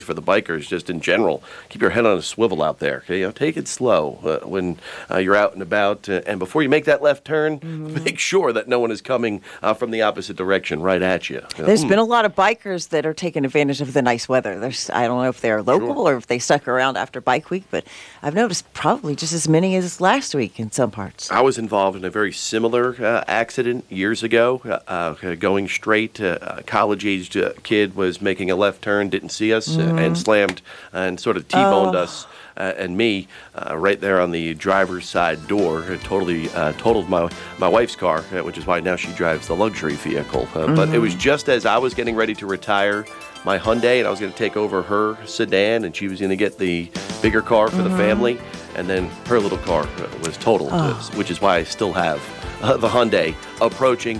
for the bikers, just in general, keep your head on a swivel out there. Okay? Take it slow when you're out and about, and before you make that left turn, make sure that no one is coming from the opposite direction right at you. There's been a lot of bikers that are taking advantage of the nice weather. I don't know if they're local or if they stuck around after Bike Week, but I've noticed probably just as many as last week in some parts. I was involved in a very similar accident years ago, going straight. A college-aged kid was making a left turn, didn't see us, and slammed and sort of T-boned us and me right there on the driver's side door. It totally totaled my wife's car, which is why now she drives the luxury vehicle. But it was just as I was getting ready to retire my Hyundai, and I was going to take over her sedan, and she was going to get the bigger car for the family, and then her little car was totaled, which is why I still have the Hyundai, approaching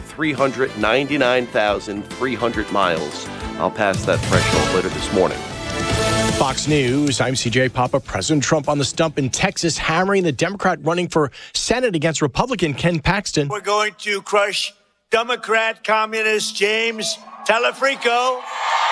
399,300 miles. I'll pass that threshold later this morning. Fox News, I'm CJ Papa. President Trump on the stump in Texas, hammering the Democrat running for Senate against Republican Ken Paxton. We're going to crush Democrat communist James Telefrico.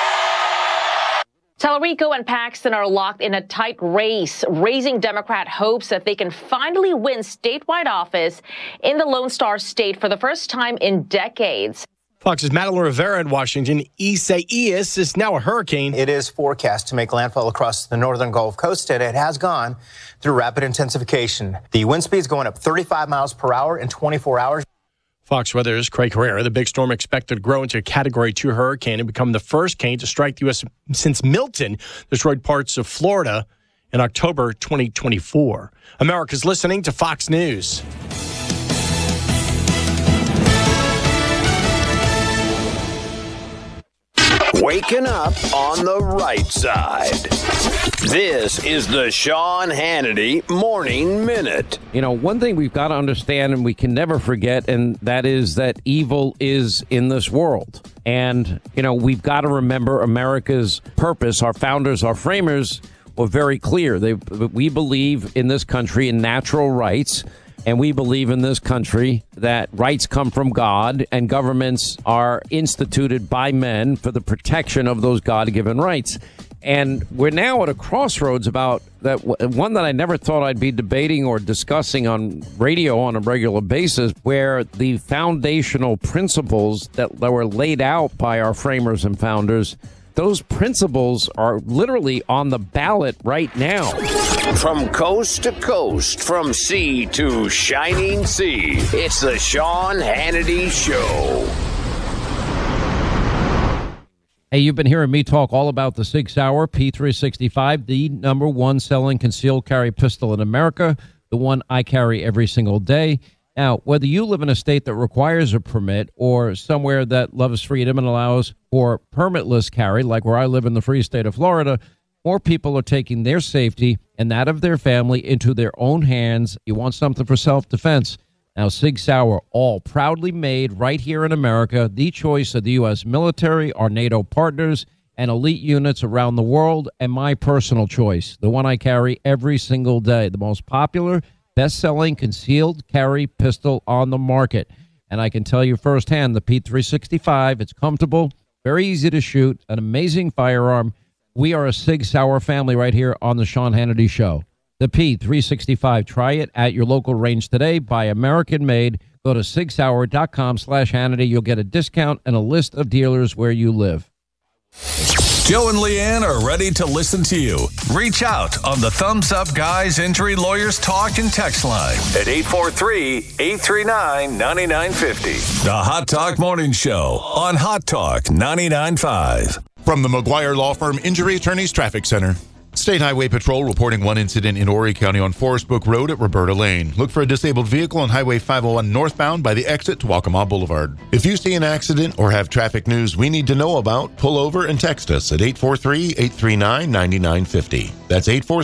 Telefrico and Paxton are locked in a tight race, raising Democrat hopes that they can finally win statewide office in the Lone Star State for the first time in decades. Fox's Madeline Rivera in Washington. Isaias is now a hurricane. It is forecast to make landfall across the northern Gulf Coast, and it has gone through rapid intensification. The wind speed is going up 35 miles per hour in 24 hours. Fox Weather's Craig Herrera. The big storm expected to grow into a Category 2 hurricane and become the first cane to strike the U.S. since Milton destroyed parts of Florida in October 2024. America's listening to Fox News. Waking up on the right side. This is the Sean Hannity Morning Minute. You know, one thing we've got to understand and we can never forget, and that is that evil is in this world. And, you know, we've got to remember America's purpose. Our founders, our framers were very clear. We believe in this country in natural rights. And we believe in this country that rights come from God and governments are instituted by men for the protection of those God-given rights. And we're now at a crossroads about that, one that I never thought I'd be debating or discussing on radio on a regular basis, where the foundational principles that were laid out by our framers and founders, those principles are literally on the ballot right now. From coast to coast, from sea to shining sea, it's the Sean Hannity Show. Hey, you've been hearing me talk all about the Sig Sauer P365, the #1 selling concealed carry pistol in America, the one I carry every single day. Now, whether you live in a state that requires a permit or somewhere that loves freedom and allows for permitless carry, like where I live in the free state of Florida, more people are taking their safety and that of their family into their own hands. You want something for self-defense. Now, Sig Sauer, all proudly made right here in America, the choice of the U.S. military, our NATO partners, and elite units around the world, and my personal choice, the one I carry every single day, the most popular, best-selling concealed carry pistol on the market. And I can tell you firsthand, the P365, it's comfortable, very easy to shoot, an amazing firearm. We are a Sig Sauer family right here on the Sean Hannity Show. The P365, try it at your local range today, buy American-made. Go to sigsauer.com/Hannity. You'll get a discount and a list of dealers where you live. Joe and Leanne are ready to listen to you. Reach out on the Thumbs Up Guys Injury Lawyers Talk and Text line at 843-839-9950. The Hot Talk Morning Show on Hot Talk 99.5. From the McGuire Law Firm Injury Attorneys Traffic Center. State Highway Patrol reporting one incident in Horry County on Forest Brook Road at Roberta Lane. Look for a disabled vehicle on Highway 501 northbound by the exit to Waccamaw Boulevard. If you see an accident or have traffic news we need to know about, pull over and text us at 843-839-9950. That's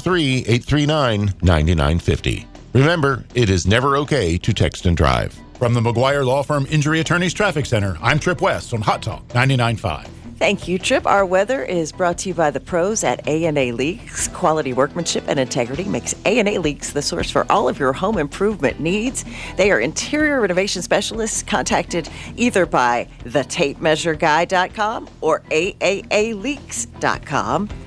843-839-9950. Remember, it is never okay to text and drive. From the McGuire Law Firm Injury Attorneys Traffic Center, I'm Trip West on Hot Talk 99.5. Thank you, Trip. Our weather is brought to you by the pros at A&A Leaks. Quality workmanship and integrity makes A&A Leaks the source for all of your home improvement needs. They are interior renovation specialists contacted either by thetapemeasureguy.com or aaleaks.com.